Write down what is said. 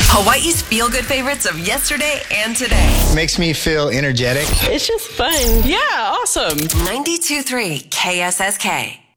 Hawaii's feel-good favorites of yesterday and today. Makes me feel energetic. It's just fun. Yeah, awesome. 92.3 KSSK.